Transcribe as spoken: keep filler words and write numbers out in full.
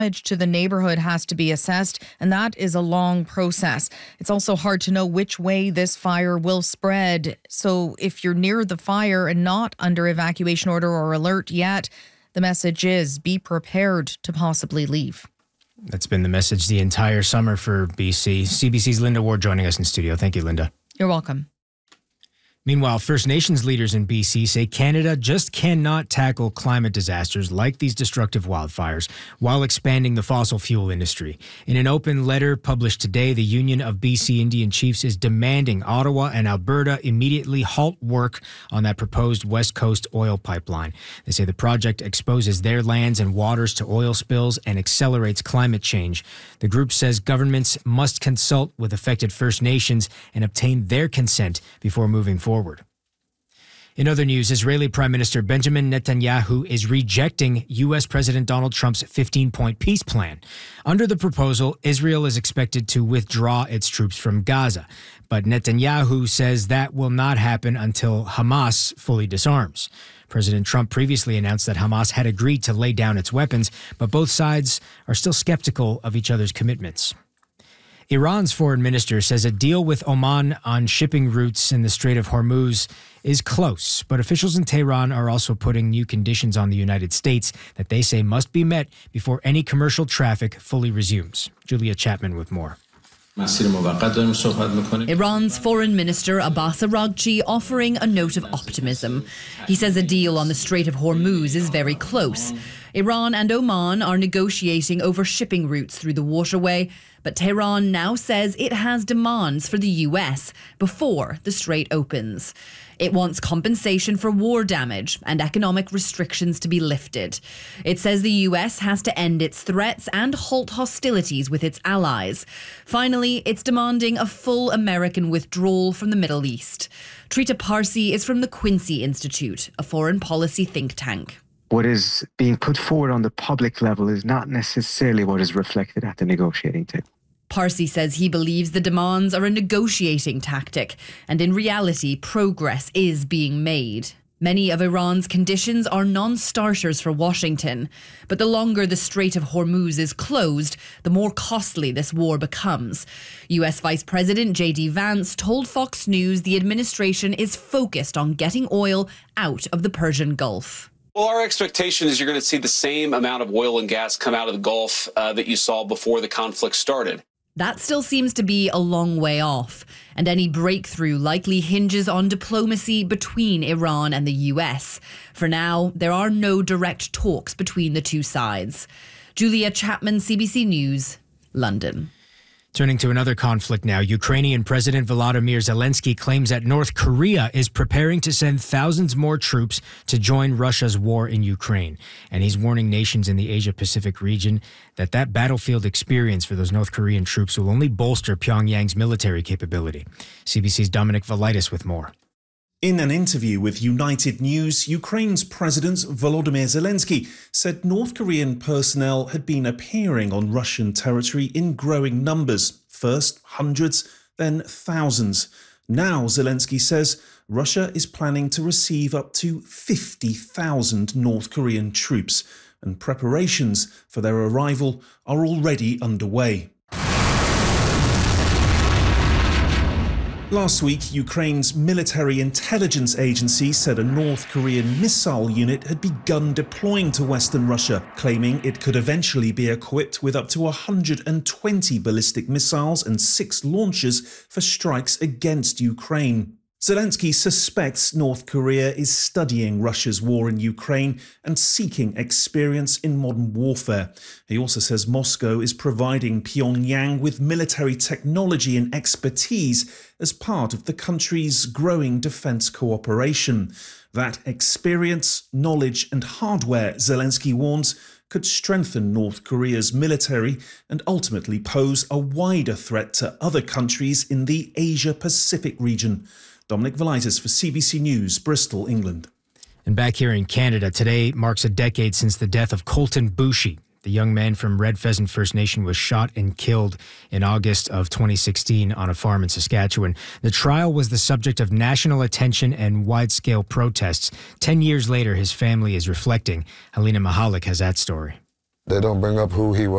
damage to the neighborhood has to be assessed, and that is a long process. It's also hard to know which way this fire will spread. So if you're near the fire and not under evacuation order or alert yet, the message is be prepared to possibly leave. That's been the message the entire summer for B C. C B C's Linda Ward joining us in studio. Thank you, Linda. You're welcome. Meanwhile, First Nations leaders in B C say Canada just cannot tackle climate disasters like these destructive wildfires while expanding the fossil fuel industry. In an open letter published today, the Union of B C Indian Chiefs is demanding Ottawa and Alberta immediately halt work on that proposed West Coast oil pipeline. They say the project exposes their lands and waters to oil spills and accelerates climate change. The group says governments must consult with affected First Nations and obtain their consent before moving forward. Forward. In other news, Israeli Prime Minister Benjamin Netanyahu is rejecting U S President Donald Trump's fifteen-point peace plan. Under the proposal, Israel is expected to withdraw its troops from Gaza. But Netanyahu says that will not happen until Hamas fully disarms. President Trump previously announced that Hamas had agreed to lay down its weapons, but both sides are still skeptical of each other's commitments. Iran's foreign minister says a deal with Oman on shipping routes in the Strait of Hormuz is close, but officials in Tehran are also putting new conditions on the United States that they say must be met before any commercial traffic fully resumes. Julia Chapman with more. Iran's foreign minister Abbas Araghchi offering a note of optimism. He says a deal on the Strait of Hormuz is very close. Iran and Oman are negotiating over shipping routes through the waterway, but Tehran now says it has demands for the U S before the strait opens. It wants compensation for war damage and economic restrictions to be lifted. It says the U S has to end its threats and halt hostilities with its allies. Finally, it's demanding a full American withdrawal from the Middle East. Trita Parsi is from the Quincy Institute, a foreign policy think tank. What is being put forward on the public level is not necessarily what is reflected at the negotiating table. Parsi says he believes the demands are a negotiating tactic, and in reality, progress is being made. Many of Iran's conditions are non-starters for Washington, but the longer the Strait of Hormuz is closed, the more costly this war becomes. U S Vice President J D Vance told Fox News the administration is focused on getting oil out of the Persian Gulf. Well, our expectation is you're going to see the same amount of oil and gas come out of the Gulf uh, that you saw before the conflict started. That still seems to be a long way off, and any breakthrough likely hinges on diplomacy between Iran and the U S. For now, there are no direct talks between the two sides. Julia Chapman, C B C News, London. Turning to another conflict now, Ukrainian President Volodymyr Zelensky claims that North Korea is preparing to send thousands more troops to join Russia's war in Ukraine. And he's warning nations in the Asia-Pacific region that that battlefield experience for those North Korean troops will only bolster Pyongyang's military capability. C B C's Dominic Valitis with more. In an interview with United News, Ukraine's President Volodymyr Zelensky said North Korean personnel had been appearing on Russian territory in growing numbers. First hundreds, then thousands. Now, Zelensky says, Russia is planning to receive up to fifty thousand North Korean troops, and preparations for their arrival are already underway. Last week, Ukraine's military intelligence agency said a North Korean missile unit had begun deploying to Western Russia, claiming it could eventually be equipped with up to one hundred twenty ballistic missiles and six launchers for strikes against Ukraine. Zelensky suspects North Korea is studying Russia's war in Ukraine and seeking experience in modern warfare. He also says Moscow is providing Pyongyang with military technology and expertise as part of the country's growing defense cooperation. That experience, knowledge and hardware, Zelensky warns, could strengthen North Korea's military and ultimately pose a wider threat to other countries in the Asia-Pacific region. Dominic Valitis for C B C News, Bristol, England. And back here in Canada, today marks a decade since the death of Colton Boushie. The young man from Red Pheasant First Nation was shot and killed in August of twenty sixteen on a farm in Saskatchewan. The trial was the subject of national attention and wide-scale protests. Ten years later, his family is reflecting. Helena Mahalik has that story. They don't bring up who he was.